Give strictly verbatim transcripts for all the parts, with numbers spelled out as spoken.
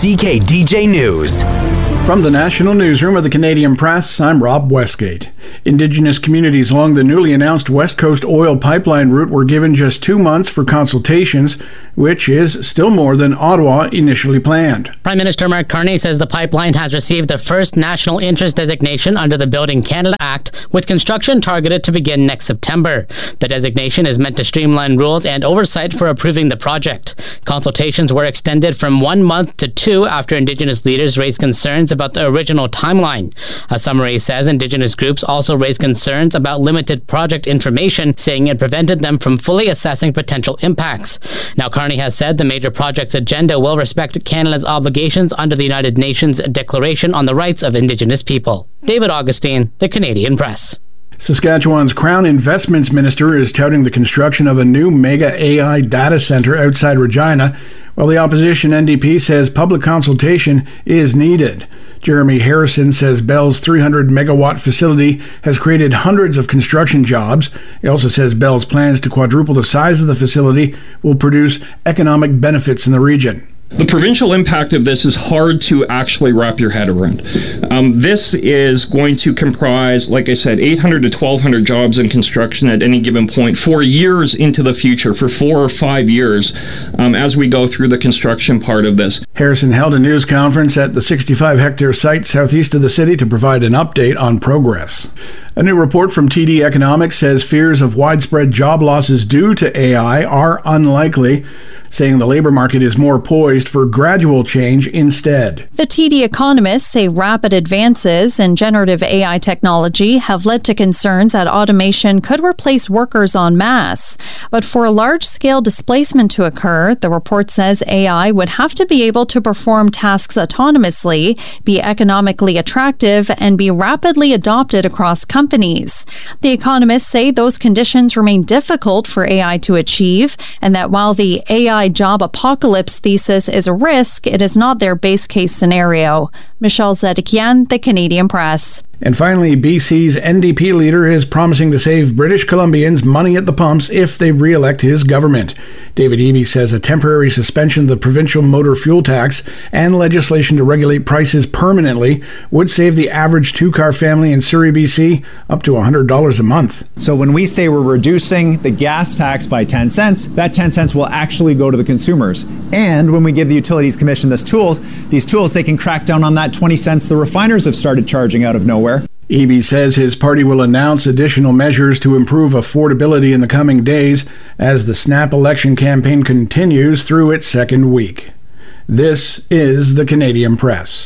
C K D J News. From the National Newsroom of the Canadian Press, I'm Rob Westgate. Indigenous communities along the newly announced West Coast oil pipeline route were given just two months for consultations, which is still more than Ottawa initially planned. Prime Minister Mark Carney says the pipeline has received the first national interest designation under the Building Canada Act, with construction targeted to begin next September. The designation is meant to streamline rules and oversight for approving the project. Consultations were extended from one month to two after Indigenous leaders raised concerns about the original timeline. A summary says Indigenous groups also raised concerns about limited project information, saying it prevented them from fully assessing potential impacts. Now, Carney has said the major project's agenda will respect Canada's obligations under the United Nations Declaration on the Rights of Indigenous People. David Augustine, The Canadian Press. Saskatchewan's Crown Investments Minister is touting the construction of a new mega A I data centre outside Regina, while the opposition N D P says public consultation is needed. Jeremy Harrison says Bell's three hundred megawatt facility has created hundreds of construction jobs. He also says Bell's plans to quadruple the size of the facility will produce economic benefits in the region. The provincial impact of this is hard to actually wrap your head around. Um, this is going to comprise, like I said, eight hundred to twelve hundred jobs in construction at any given point for years into the future, for four or five years, um, as we go through the construction part of this. Harrison held a news conference at the sixty-five hectare site southeast of the city to provide an update on progress. A new report from T D Economics says fears of widespread job losses due to A I are unlikely, saying the labor market is more poised for gradual change instead. The T D economists say rapid advances in generative A I technology have led to concerns that automation could replace workers en masse. But for a large-scale displacement to occur, the report says A I would have to be able to perform tasks autonomously, be economically attractive, and be rapidly adopted across companies. The economists say those conditions remain difficult for A I to achieve, and that while the A I job apocalypse thesis is a risk, it is not their base case scenario. Michelle Zedekian, The Canadian Press. And finally, B C's N D P leader is promising to save British Columbians money at the pumps if they re-elect his government. David Eby says a temporary suspension of the provincial motor fuel tax and legislation to regulate prices permanently would save the average two-car family in Surrey, B C up to one hundred dollars a month. So when we say we're reducing the gas tax by ten cents, that ten cents will actually go to the consumers. And when we give the Utilities Commission these tools, these tools, they can crack down on that twenty cents the refiners have started charging out of nowhere. Eby says his party will announce additional measures to improve affordability in the coming days as the Snap election campaign continues through its second week. This is the Canadian Press.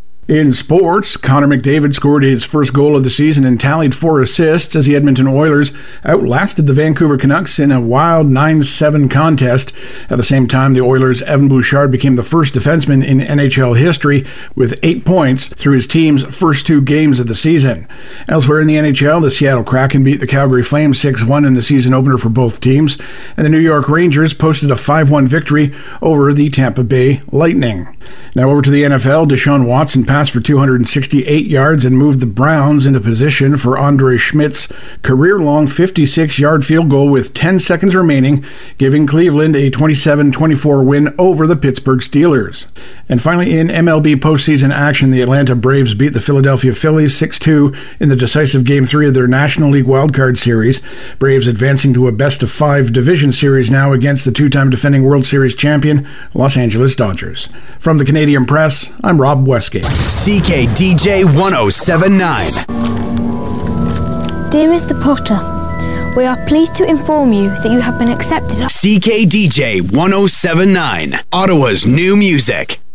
In sports, Connor McDavid scored his first goal of the season and tallied four assists as the Edmonton Oilers outlasted the Vancouver Canucks in a wild nine seven contest. At the same time, the Oilers' Evan Bouchard became the first defenseman in N H L history with eight points through his team's first two games of the season. Elsewhere in the N H L, the Seattle Kraken beat the Calgary Flames six one in the season opener for both teams, and the New York Rangers posted a five one victory over the Tampa Bay Lightning. Now over to the N F L, Deshaun Watson passed for two hundred sixty-eight yards and moved the Browns into position for Andre Schmidt's career-long fifty-six yard field goal with ten seconds remaining, giving Cleveland a twenty-seven twenty-four win over the Pittsburgh Steelers. And finally, in M L B postseason action, the Atlanta Braves beat the Philadelphia Phillies six two in the decisive Game three of their National League wildcard series. Braves advancing to a best-of-five division series now against the two-time defending World Series champion, Los Angeles Dodgers. From the Canadian Press, I'm Rob Westgate. C K D J one oh seven point nine. Dear Mister Potter, we are pleased to inform you that you have been accepted. C K D J one oh seven point nine, Ottawa's new music.